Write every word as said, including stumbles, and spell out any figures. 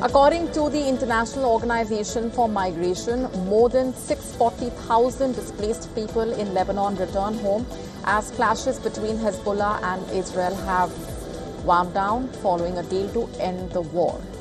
According to the International Organization for Migration, more than six hundred forty thousand displaced people in Lebanon return home as clashes between Hezbollah and Israel have wound down following a deal to end the war.